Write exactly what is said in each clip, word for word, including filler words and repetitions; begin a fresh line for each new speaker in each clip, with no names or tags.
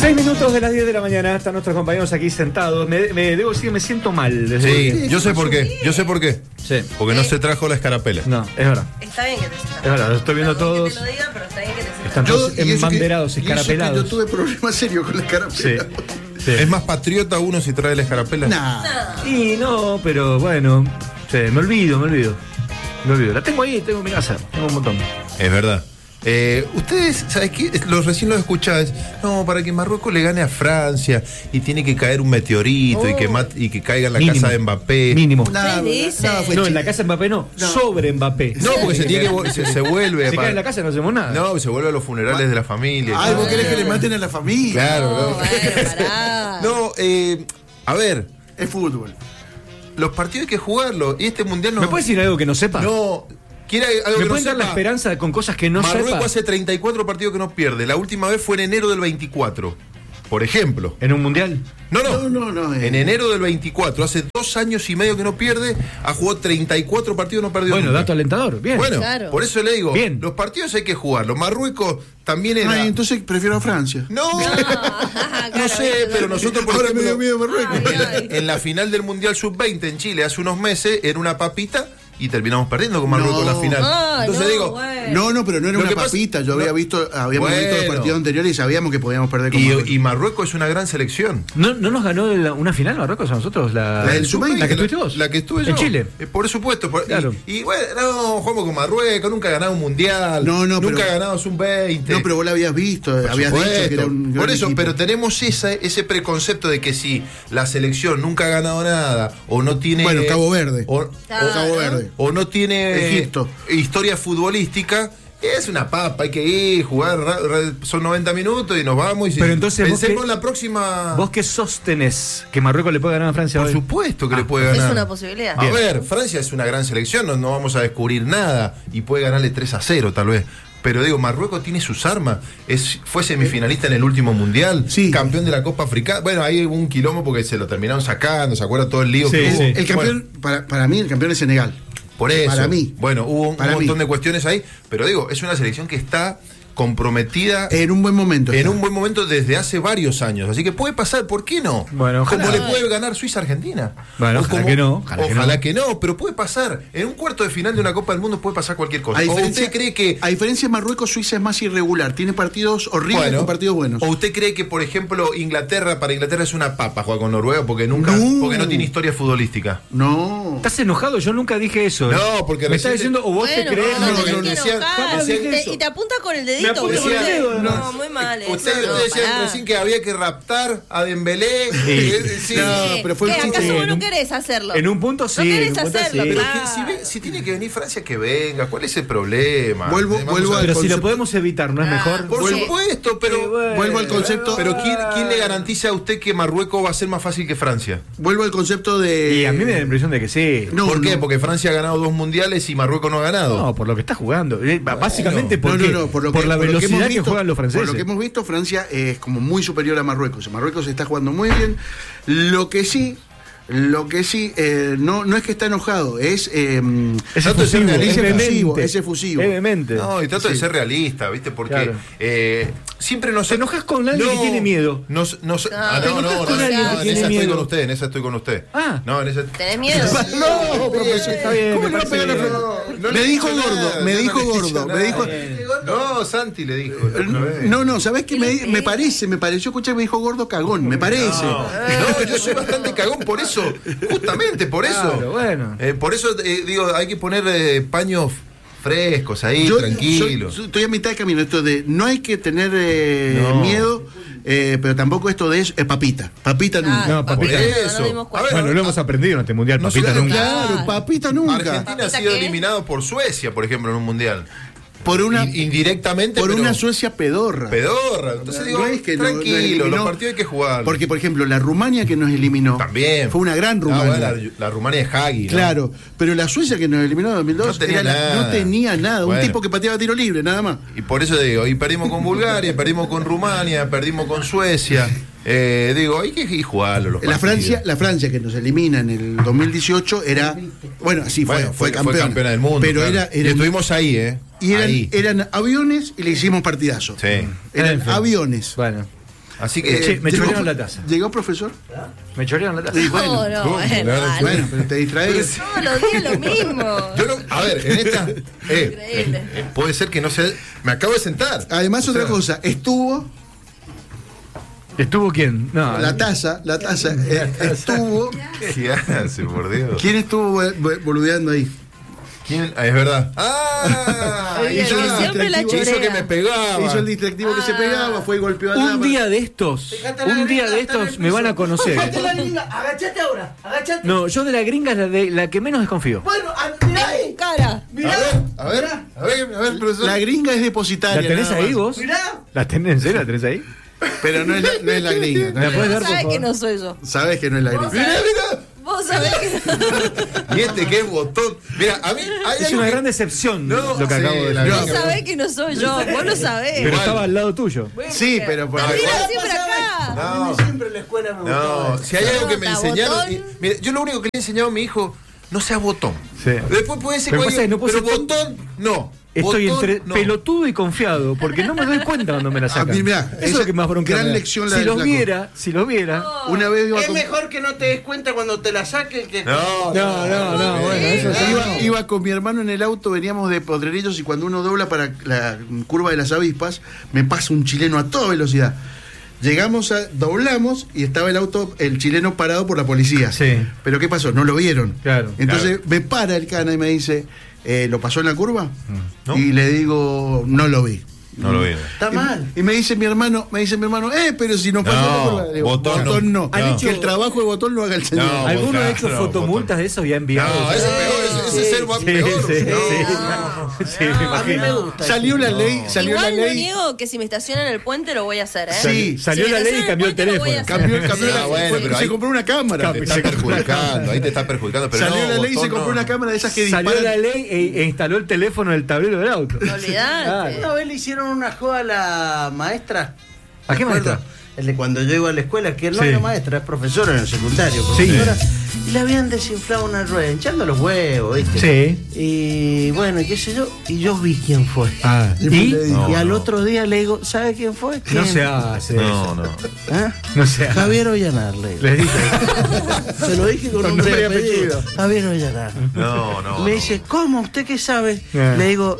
Seis minutos de las diez de la mañana, están nuestros compañeros aquí sentados. Me, me debo decir, me siento mal. Desde
Sí,
el...
yo sé por qué, yo sé por qué.
Sí.
Porque no se trajo la escarapela.
No, es verdad.
Está bien que te sientas.
Es verdad, lo estoy viendo
Perdón
todos.
que te lo diga, pero está bien que te sientas.
Están
Yo,
todos
y eso
embanderados,
que- y eso que
escarapelados.
yo tuve problemas serios con la escarapela.
Sí. Sí.
¿Es más patriota uno si trae la escarapela?
Nah.
Y no, pero bueno, sí, me olvido, me olvido. Me olvido. La tengo ahí, tengo en mi casa, tengo un montón.
Es verdad. Eh, ustedes, ¿sabes qué? Los recién los escucháis. No, para que Marruecos le gane a Francia y tiene que caer un meteorito
Oh.
y, que mat- y que caiga en la
Mínimo.
casa de Mbappé.
Mínimo.
Nada,
¿Qué dice?
nada fue
No, en
Chile.
la casa de Mbappé no,
No.
sobre Mbappé.
No, porque se tiene que vo- se, se vuelve.
Se
pa-
cae en la casa y no hacemos nada.
No, se vuelve a los funerales de la familia.
Ay, vos querés que le maten a la familia.
Claro,
No,
¿no?
bueno, pará.
No, eh, a ver,
Es fútbol.
los partidos hay que jugarlos. Y este mundial no.
¿Me puedes decir algo que no sepa?
No. ¿Quiere algo
¿Me
que
pueden
no
dar la
sepa?
esperanza con cosas que no
Marruecos
sepa?
hace treinta y cuatro partidos que no pierde. La última vez fue en enero del veinticuatro. Por ejemplo.
¿En un mundial?
No, no.
No, no, no, eh.
En enero del veinticuatro. Hace dos años y medio que no pierde. Ha jugado treinta y cuatro partidos, no perdió
Bueno,
nunca.
dato alentador. Bien.
Bueno,
Claro.
por eso le digo,
Bien.
los partidos hay que jugarlos. Marruecos también era...
Ay, entonces prefiero a Francia.
No, no,
Claro,
sé,
eso
pero
no-
nosotros, por
Ahora me
ejemplo,
dio miedo Marruecos.
Ay, ay.
en la final del Mundial sub veinte en Chile hace unos meses era una papita y terminamos perdiendo con Marruecos
No.
la final.
Ah,
Entonces
no,
digo,
bueno.
No, no, pero no era
Lo
una
que pasa-
papita. Yo había
no.
visto, habíamos
Bueno.
visto los partidos anteriores y sabíamos que podíamos perder con Marruecos.
y, y Marruecos es una gran selección.
¿No, ¿No nos ganó la- una final Marruecos a nosotros? La,
La del sub veinte.
¿La que tuviste vos?
La que estuve yo.
En Chile.
Eh, por supuesto. por-
Claro.
Y, y bueno, no, jugamos con Marruecos, nunca ha ganado un mundial.
No, no,
Nunca
pero-
ha ganado un veinte.
No, pero vos la habías visto,
Por
habías dicho
supuesto.
que era un gran
Por eso,
equipo.
pero tenemos esa, ese preconcepto de que si la selección nunca ha ganado nada o no tiene.
Bueno, Cabo Verde.
O,
Claro.
o-
Cabo Verde.
o no tiene
Egipto.
historia futbolística. Es una papa, hay que ir, jugar, ra- ra- son noventa minutos y nos vamos. Y
Pero entonces vos
pensemos
qué-
en la próxima.
¿Vos qué sostenés que Marruecos le puede ganar a Francia
Por
hoy?
supuesto que
Ah,
le puede
Es
ganar.
una posibilidad.
A
Bien.
ver, Francia es una gran selección, no, no vamos a descubrir nada y puede ganarle tres a cero tal vez. Pero digo, Marruecos tiene sus armas. Es, fue semifinalista en el último mundial,
Sí.
campeón de la Copa Africana. Bueno, ahí hubo un quilombo porque se lo terminaron sacando, ¿se acuerda todo el lío
Sí,
que hubo?
sí.
El campeón, para, para mí, el campeón es Senegal.
Por eso.
Para mí.
Bueno, hubo un,
Para
un montón
mí.
de cuestiones ahí, pero digo, es una selección que está comprometida
En un buen momento.
en
está.
un buen momento desde hace varios años. Así que puede pasar, ¿por qué no?
Bueno, ojalá.
Como le puede ganar Suiza-Argentina.
Bueno,
O
ojalá
como-
que no, ojalá
Ojalá,
que
que, no. pero puede pasar. En un cuarto de final de una Copa del Mundo puede pasar cualquier cosa.
A
¿O
diferencia,
usted cree que...
a diferencia de Marruecos, Suiza es más irregular. Tiene partidos horribles con partidos buenos.
¿O usted cree que, por ejemplo, Inglaterra, para Inglaterra es una papa jugar con Noruega porque nunca,
No.
porque no tiene historia futbolística?
No.
¿Estás enojado? Yo nunca dije eso.
No, porque
me estás
recién-
diciendo, o vos
Bueno,
te crees.
no,
no,
no,
no,
tenés
no,
que
decían-
enojar.
jamás dije
Te-
eso.
y te apunta con el
Me
dedito.
apunta
con el
¿viste?
dedo,
No,
no.
muy mal. eso,
Ustedes
no,
ustedes decían
pará.
recién que había que raptar a Dembélé.
Sí.
Eh, sí.
No, pero fue un
¿Qué,
chiste.
¿Acaso vos
En
no
un-
querés hacerlo?
En un punto sí.
No querés
en un punto
hacerlo,
sí.
Pero
claro.
que si, ve- si tiene que venir Francia, que venga. ¿Cuál es el problema?
Vuelvo-
Vamos
vuelvo
a-
al
Pero si lo
concepto-
podemos evitar, ¿no es
Ah.
mejor?
Por
vuelvo-
supuesto, pero...
Sí, bueno.
Vuelvo al concepto.
Pero ¿quién, quién le garantiza a usted que Marruecos va a ser más fácil que Francia?
Vuelvo al concepto de.
Y a mí me da la impresión de que sí.
No,
¿Por qué?
no.
Porque Francia ha ganado dos mundiales y Marruecos no ha ganado.
No, por lo que está jugando. Eh, Básicamente
No,
porque,
no, no, por, lo
por
que,
la
por lo que
velocidad
hemos
que,
visto,
juegan los franceses.
Por lo que hemos visto, Francia es como muy superior a Marruecos. Marruecos está jugando muy bien. Lo que sí, lo que sí, eh, no, no es que está enojado, es. Eh,
Es
Trato de ser
efusivo,
realista.
es
Es efusivo,
vehemente.
es efusivo.
Es vehemente.
No, y trato de
Sí.
ser realista, ¿viste? Porque
Claro.
eh, siempre nos...
Te enojas con alguien que tiene miedo.
Nos, nos, ah,
Te
no, no,
enojas
no,
con
no,
alguien
no,
que
en
tiene
esa
miedo.
estoy con usted, en esa estoy con usted.
Ah.
No, en esa...
¿Tenés miedo?
No, profesor.
Está bien,
¿Cómo
me
le va a
parece
pegar la
bien.
frente?
No
Me
le
dijo
hizo
gordo,
nada,
me
yo
dijo
no le hice
gordo, me
nada.
dijo.
No, Santi le dijo. la otra vez.
No, no, ¿sabés qué? Me, me parece, me pareció escuchar que me dijo gordo cagón, me parece.
No, no, yo soy bastante cagón por eso, justamente por eso.
Claro, bueno.
Eh, por eso eh, digo, hay que poner eh, paños frescos ahí,
Yo
tranquilos.
soy- estoy a mitad de camino. Esto de no hay que tener eh,
No.
miedo, eh, pero tampoco esto de es papita. Papita nunca.
Ah,
No, papita.
no, no
Eso.
nos dimos cuenta.
A ver,
Bueno, lo hemos aprendido en este mundial,
No,
papita
claro,
nunca.
Claro, papita nunca.
Argentina ha
¿Papita
sido
qué?
eliminado por Suecia, por ejemplo, en un mundial.
Por una,
In- indirectamente,
por
pero
una Suecia pedorra.
pedorra. Entonces digo,
No es que no- no
tranquilo,
eliminó.
los partidos hay que jugar.
Porque, por ejemplo, la Rumania que nos eliminó.
También.
Fue una gran
Ah,
Rumania.
bueno, la, la Rumania es Hagi, ¿no?
Claro, pero la Suecia que nos eliminó en dos mil dos
No tenía
era la-
nada.
no tenía nada.
Bueno.
Un tipo que pateaba tiro libre, nada más.
Y por eso digo, y perdimos con Bulgaria, perdimos con Rumania, perdimos con Suecia. Eh, digo, hay que ir jugarlo los
La
partidos.
Francia, la Francia que nos elimina en el dos mil dieciocho era. Bueno, sí, fue,
Bueno,
fue,
fue,
campeona,
fue campeona del mundo.
Pero
claro.
era,
Y
era-
estuvimos ahí, ¿eh?
y eran,
ahí.
eran aviones y le hicimos partidazo.
Sí.
Eran
En fin.
aviones.
Bueno.
Así que.
Che, me
¿llegó-
chorearon la taza.
¿Llegó, profesor?
Me chorearon la taza.
Y bueno,
No, no,
¿cómo?
bueno,
Claro,
vale.
bueno, pero te distraes.
Todos los días lo mismo.
Yo no, a ver, en esta. eh,
Increíble.
eh, puede ser que no sea. Me acabo de sentar.
Además,
O
otra
sea,
cosa, estuvo
¿Estuvo quién? No,
la taza, la taza, eh, estuvo.
¿Qué hace, por Dios?
¿Quién estuvo bo- bo- boludeando ahí?
¿Quién? Ah, es verdad. ¡Ah!
Muy bien,
hizo,
que siempre la
hizo
chorea.
que me pegaba.
Hizo el distractivo que se
Ah.
pegaba, fue y golpeó a la
Un día de estos,
Fíjate la
un día
gringa,
de
está en
estos
el
me van a
piso.
conocer.
Fíjate la gringa, agachate ahora, agachate.
No, yo de la gringa es la, de, la que menos desconfío.
Bueno, a- mirá ahí,
Cara.
A
mirá,
ver, a ver, a ver, a ver, profesor.
La gringa es
¿La
depositaria.
tenés
nada
ahí
más.
vos?
mirá.
¿La tenés en serio? ¿La tenés ahí?
Pero no es la, no es la gringa. no
¿Me
es
la
la-
podés dar, por
Sabes
favor?
que no soy yo.
Sabes que no es la gringa.
Mirá, mirá.
Vos sabés que
Y este que es botón. Mira, a mí hay
Es
algo
una
que-
gran decepción
No,
lo que
sí,
acabo de
la
decir.
Vos
gringa.
sabés que no soy yo. Vos lo sabés.
Pero
Igual.
estaba al lado tuyo.
Sí, pero por
No,
Mira
igual.
siempre acá.
No.
A mí siempre en la escuela me gustaba
No,
eso.
si hay algo que me
Botón.
enseñaron. y- mire, yo lo único que le he enseñado a mi hijo, no sea botón.
Sí.
Después puede ser
Pero
cualquier-
pasa que no puedo
pero
ser
botón, no.
Estoy
Botón,
entre
no.
pelotudo y confiado, porque no me doy cuenta cuando me la sacan.
A mí, mirá,
Eso es
esa
lo que más bronca
gran
me da.
lección la
Si
del
los
flaco.
viera, si los viera.
Una vez iba
Es
con-
mejor que no te des cuenta cuando te la saque que.
No,
No, no, no, bueno, eso sí.
Iba, iba con mi hermano en el auto, veníamos de Potrerillos y cuando uno dobla para la curva de las avispas, me pasa un chileno a toda velocidad. Llegamos a, doblamos y estaba el auto, el chileno parado por la policía.
Sí.
Pero ¿qué pasó? No lo vieron.
Claro,
Entonces me para el cana y me dice, eh, ¿lo pasó en la curva?
¿No?
Y le digo, no lo vi.
No lo vi.
Está mal.
Y me dice mi hermano, me dice mi hermano, eh, pero si nos pasó
No,
en la curva. Le digo,
botón
botón
no.
no.
Han
Que
hecho-
el trabajo de botón lo haga el señor.
No,
¿Alguno
claro,
ha hecho fotomultas de eso y ha enviado?
No, ese es peor, ese, ese es ser
Sí,
peor.
sí,
No.
sí. Sí, me
A mí
imagino.
me gusta.
Salió la ley, salió
Igual
la
no
ley.
niego que si me estacionan en el puente lo voy a hacer, ¿eh?
Sí,
salió
Si me
la ley y
estacionan en
cambió el
puente, lo voy a
teléfono.
hacer.
Cambió, cambió
Ah,
la-
bueno,
fue-
pero
se
ahí-
compró una cámara.
Te está
Se-
perjudicando, ahí te está perjudicando. Pero
Salió
no,
la ley y se
botón
compró
no.
una cámara de esas que
Salió
disparan.
la ley e, e instaló el teléfono en el tablero del auto.
Olvidate.
Una vez le hicieron una joda a la maestra.
¿A qué
¿Me acuerdo?
maestra?
El de cuando yo iba a la escuela, que no
Sí.
era maestra, es profesora en el secundario.
Sí.
Profesora, y le habían desinflado una rueda, hinchando los huevos, ¿viste?
Sí.
Y bueno, qué sé yo, y yo vi quién fue.
Ah,
Y
¿y?
le
y
No,
al
no.
otro día le digo, ¿sabe quién fue? ¿Quién?
No se hace
No,
eso.
no.
¿Ah?
No se hace.
Javier Ollanar, le digo.
Les dije.
Se lo dije con,
Con
nombre y
nombre y
apellido.
apellido.
Javier Ollanar.
No, no.
Me
no.
dice, ¿cómo? ¿Usted qué sabe?
Eh.
Le digo,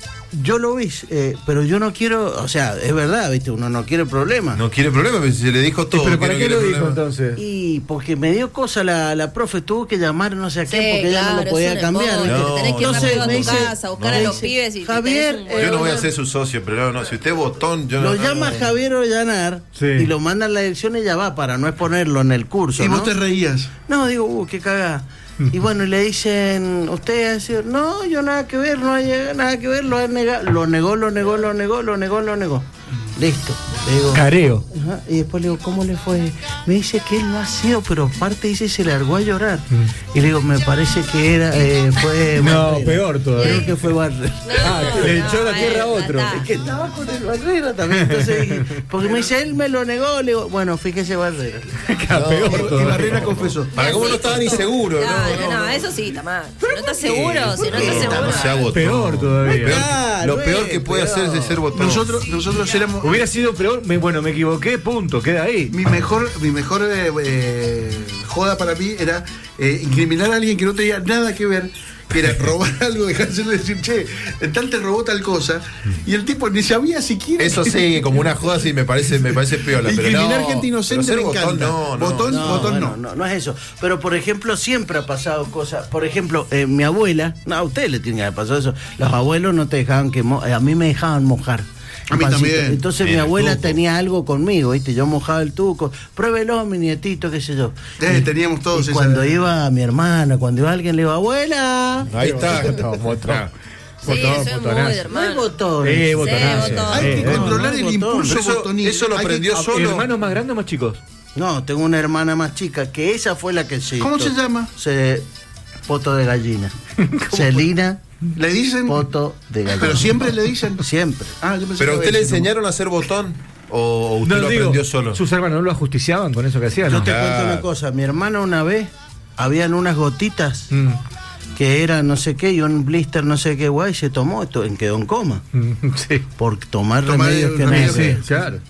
yo lo vi, eh, pero yo no quiero, o sea, es verdad, ¿viste? Uno no quiere problemas.
No quiere problema, pero se le dijo todo.
¿Pero
que
para
no
qué
quiere
lo dijo
problema.
entonces?
Y porque me dio cosa la, la profe, tuvo que llamar no sé a
Sí,
quién porque ella no
claro,
lo podía
es un
cambiar.
embole,
¿viste?
No,
tenés que ir
Entonces,
rápido a
me
tu
dice-
casa, a buscar
me
a los
dice,
pibes y
Javier,
tenés un
eh,
Yo no voy a
Ollanar.
ser su socio, pero no, no, si usted es botón, yo
Lo
no.
llama Javier Ollanar
Sí.
y lo manda a la dirección y ya va para no exponerlo en el curso.
Y
¿no?
vos te reías.
No, digo, uh, qué cagada. Y bueno, y le dicen, usted ha sido, no, yo nada que ver, no hay nada que ver, lo ha negado, lo negó, lo negó, lo negó, lo negó, lo negó. Listo. Le digo,
Careo.
ajá, y después le digo, ¿cómo le fue? Me dice que él no ha sido, pero aparte dice se largó a llorar. Y le digo, me parece que era, eh, fue
No,
Barrera.
peor todavía.
Creo que fue Barrera.
Ah, le echó la tierra a
bueno,
otro.
está.
Es que estaba con el Barrera también. Entonces, dije, porque me dice, él me lo negó, le digo, bueno, fíjese Barrera.
Peor
Y
todavía.
Barrera confesó.
Para cómo no estaba ni seguro,
No,
¿no?
no, no, eso sí, está mal. Si no estás seguro, si no estás
No,
seguro.
no sea botón.
Peor todavía.
Peor-
Claro,
lo peor
eh,
que puede
peor.
hacer es ser botón.
Nosotros, nosotros éramos.
Hubiera sido peor. me- bueno, me equivoqué, punto. Queda ahí.
Mi mejor, mi mejor eh, eh, joda para mí era eh, incriminar a alguien que no tenía nada que ver, que era robar algo, dejárselo decir, che, el tal te robó tal cosa, y el tipo ni sabía siquiera.
Eso sí, como una joda sí me parece, me parece piola, pero
Incriminar
no.
gente inocente
pero ser
me
botón,
encanta.
no, no.
Botón,
No,
botón
bueno,
no.
no, no es eso. Pero por ejemplo, siempre ha pasado cosas. Por ejemplo, eh, mi abuela, no, a usted le tiene que haber pasado eso. Los abuelos no te dejaban que mo- eh, a mí me dejaban mojar.
A mí
el pancito.
también.
Entonces
Bien,
mi
el
abuela
tuco.
tenía algo conmigo, ¿viste? Yo mojaba el tuco, pruébelo, mi nietito, qué sé yo.
Eh,
Y-
teníamos todos
y
esa-
cuando iba mi hermana, cuando iba alguien, le digo, abuela.
Ahí está.
No, botón.
Sí, eso es muy de
No hay
hermano.
botones.
Sí,
Sí,
botonazo.
botón.
Hay que
Eh,
controlar
no,
el
botón.
impulso
Pero eso-
botonil.
eso lo
Hay que-
aprendió
a-
solo.
¿Hermanos más grandes o más chicos?
No, tengo una hermana más chica, que esa fue la que se...
¿Cómo
hizo-
se llama?
Se... Poto de gallina. Celina,
Le dicen.
poto de gallina.
Pero siempre le dicen.
Siempre.
Ah, yo pensé
¿Pero a
que
usted le
había sido-
enseñaron a hacer botón? ¿O usted lo
digo,
aprendió solo?
¿Sus hermanos no lo ajusticiaban con eso que hacían?
Yo
No?
te
Claro.
cuento una cosa. Mi hermana una vez, habían unas gotitas
Mm,
que eran no sé qué y un blister no sé qué guay, se tomó, esto, en quedó en coma.
mm, sí.
Por tomar
Tomar
remedios que
remedios
no
Sí,
que-
sé.
claro.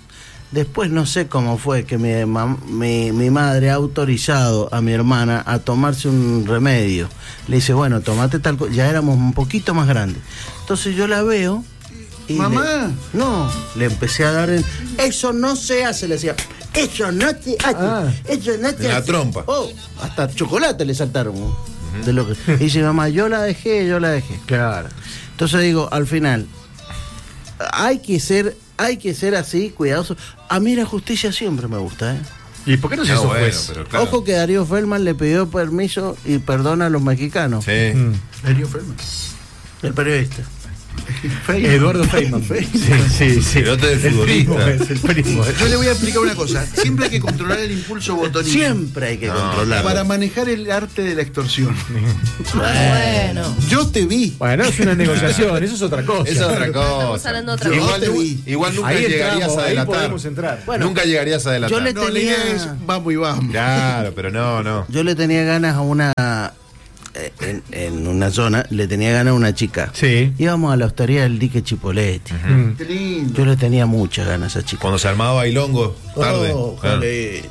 Después no sé cómo fue que mi, mam- mi, mi madre ha autorizado a mi hermana a tomarse un remedio. Le dice, bueno, tomate tal cosa. Ya éramos un poquito más grandes. Entonces yo la veo y
Mamá.
le- no, le empecé a dar... En, eso no se hace, le decía. Eso no se hace.
Ah.
Eso no se
En la
hace.
trompa.
Oh, hasta chocolate le saltaron. De lo que, y dice, mamá, yo la dejé, yo la dejé.
Claro.
Entonces digo, al final, hay que ser, hay que ser así, cuidadoso. A mí la justicia siempre me gusta, ¿eh?
¿Y por qué no se
No,
hizo
bueno,
juez?
pero claro.
Ojo que Darío Feldman le pidió permiso y perdón a los mexicanos.
Sí.
Mm.
Darío Feldman.
El periodista.
Eduardo Feynman. Sí, sí, sí.
El otro del
El
futbolista.
primo es, el primo es.
Yo le voy a explicar una cosa. Siempre hay que controlar el impulso botonil.
Siempre hay que
No,
controlar.
Para manejar el arte de la extorsión.
Bueno.
Yo te vi.
Bueno, es una negociación, eso es otra cosa.
Esa es otra
Estamos
cosa.
hablando de otra
Yo
Igual,
te
nu-
vi.
igual nunca
Ahí
llegarías
entramos,
a
ahí
delatar.
podemos entrar.
Bueno,
nunca llegarías a delatar.
yo le-
No, la idea
tenía-
es vamos y vamos.
Claro, pero no, no.
Yo le tenía ganas a una, eh, en, en una zona, le tenía ganas a una chica.
Sí.
Íbamos a la hostería del dique Chipoletti.
Mm.
Qué lindo.
Yo le tenía muchas ganas a esa chica.
Cuando se armaba bailongo, tarde.
Oh,
Claro.
jole.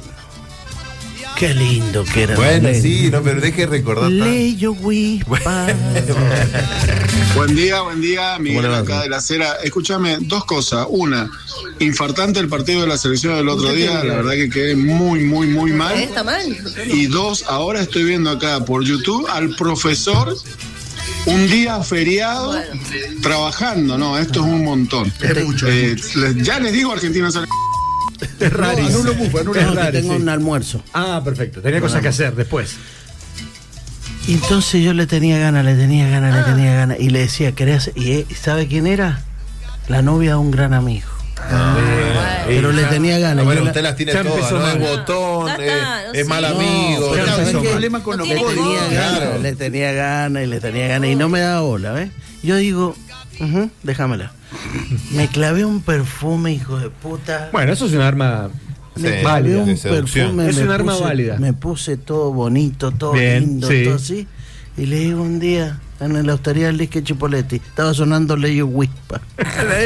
Qué lindo que era.
Bueno,
Marlene.
sí, no, pero deje de recordar. tanto.
Leyo Wispa.
Buen día, buen día, Miguel
¿Cómo le va?
acá de la Cera. Escúchame, dos cosas. Una, infartante el partido de la selección del otro día, la verdad que quedé muy, muy, muy
¿Eh?
mal.
¿Está mal?
Y dos, ahora estoy viendo acá por YouTube al profesor un día feriado
Bueno.
trabajando, ¿no? Esto es un montón.
Es mucho.
Eh, les- ya les digo, Argentina sale.
Es rarísimo.
anulo mufa, anulo
Es
No, que
raro,
tengo
sí.
un almuerzo.
Ah, perfecto. Tenía cosas que hacer después.
Y entonces yo le tenía ganas, le tenía ganas, le tenía ganas. Y le decía, ¿querés? ¿Y eh, sabe quién era? La novia de un gran amigo. Pero le tenía ganas.
No, bueno,
Yo la-
usted las tiene
ya
todas,
empezó
¿no?
mal.
Es botón,
Ya está,
eh,
no
es mal
sigue.
amigo.
No,
Pero
ya
¿sabes
empezó
qué
mal.
problema con
No
los
tiene
le tenía
color.
ganas,
Claro.
le tenía ganas y le tenía ganas y no me daba bola, ¿ves? Yo digo, ujú, déjamela. Me clavé un perfume, hijo de puta.
Bueno, eso es un arma.
Me
Sí,
clavé
válida,
un
de seducción.
perfume.
Es
me
un arma
puse-
válida.
Me puse todo bonito, todo
Bien,
lindo,
sí.
todo así. Y le digo un día, en la hostería del disque Chipoletti, estaba sonando Leyo Wispa.